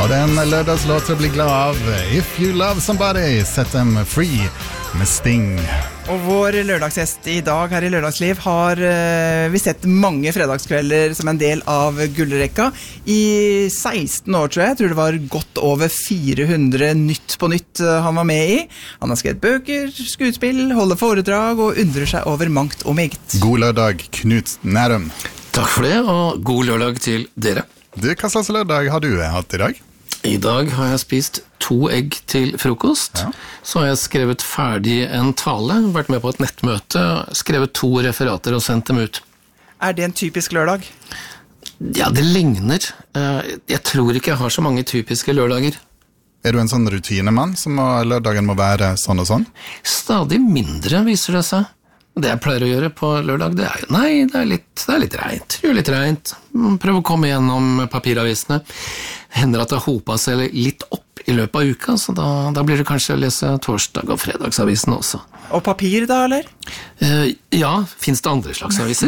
Og det en lørdagslåt å bli glad av. If you love somebody, set them free med Sting. Og vår lørdagsgjest i dag her i Lørdagsliv har vi sett mange fredagskvelder som en del av gullrekka. I 16 år tror jeg det var godt over 400 Nytt på Nytt han var med i. Han har skrevet bøker, skuespill, holder foredrag og undrer seg over mangt og meget. God lørdag, Knut Nærum. Takk for det, og god lørdag til dere. Du, hva slags lørdag har du hatt i dag? I dag har jeg spist 2 egg til frokost, Så har jeg skrevet ferdig en tale, vært med på et nettmøte, skrevet 2 referater og sendt dem ut. Er det en typisk lørdag? Ja, det ligner. Jeg tror ikke jeg har så mange typiske lørdager. Er du en sånn rutinemann som lørdagen må være sånn og sånn? Stadig mindre viser det seg. Det jeg pleier å gjøre på lørdag, det jo, nei, det er litt rent. Gjør litt rent. Prøv å komme gjennom papiravisene. Hender at det hoper seg litt opp i løpet av uka, så da blir det kanskje å lese torsdag- og fredagsavisen også. Og papir da, eller? Ja, finnes det andre slags aviser?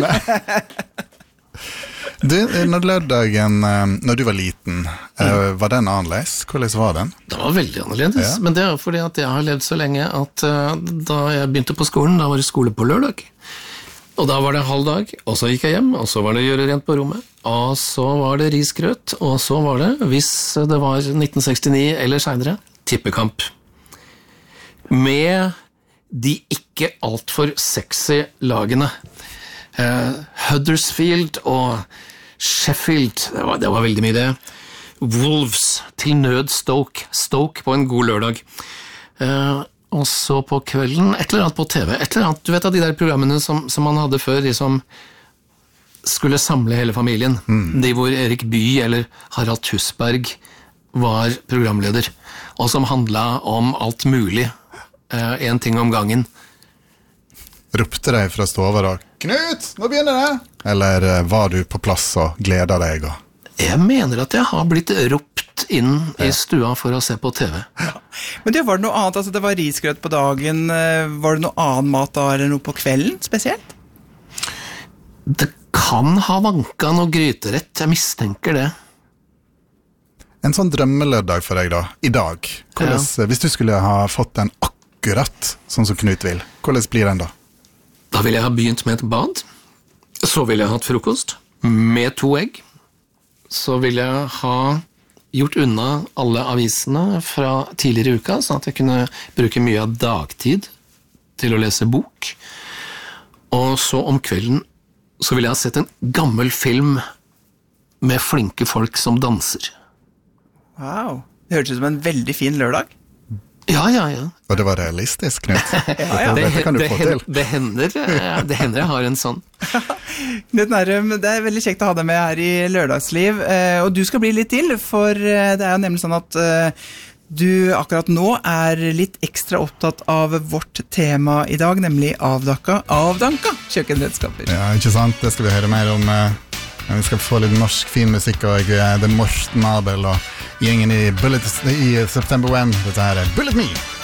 Du, når du var liten, var den annerledes? Hvordan var den? Den var veldig annerledes, men det fordi at jeg har levd så lenge at da jeg begynte på skolen, da var det skole på lørdag. Og da var det halv dag, og så gikk jeg hjem, og så var det gjøre rent på rommet, og så var det risgrøt, og så var det, hvis det var 1969 eller senere, tippekamp. Med de ikke alt for sexy lagene. Huddersfield og Sheffield, det var veldig mye det. Wolves til nød Stoke på en god lørdag. Og så på kvelden, et eller annet på TV, et eller annet, du vet av de der programmene som man hadde før, de som skulle samle hele familien, de hvor Erik Bye eller Harald Tusberg var programleder, og som handlet om alt mulig, en ting om gangen. Ropte deg fra stover og Knut, nå begynner det! Eller var du på plass og gleder deg? Jeg mener at jeg har blitt ropt inn i stua for å se på TV. Ja. Men det var det noe annet, altså det var risgrøt på dagen, var det noe annen mat da, eller noe på kvelden spesielt? Det kan ha vanka noe gryterett, jeg mistenker det. En sånn drømmelørdag for deg da, i dag. Hvis du skulle ha fått den akkurat sånn som Knut vil, hvordan blir den da? Da ville jeg ha begynt med et bad, så ville jeg ha hatt frokost med 2 egg, så ville jeg ha gjort unna alle avisene fra tidligere i uka, sånn at jeg kunne bruke mye av dagtid til å lese bok, og så om kvelden så ville jeg ha sett en gammel film med flinke folk som danser. Wow, det hørtes ut som en veldig fin lørdag. Ja. Og det var realistisk, Knut. Det kan du få til. Det hender jeg har en sånn. Knut Nærum, det er veldig kjekt å ha deg med her i Lørdagsliv, og du skal bli litt til, for det er jo nemlig sånn at du akkurat nå er litt ekstra opptatt av vårt tema i dag, nemlig avdanka kjøkkenredskaper. Ja, ikke sant? Det skal vi høre mer om. Vi skal få litt norsk fin musikk, og det er Morten Abel og gjengen i September When. Dette her er Bullet Me!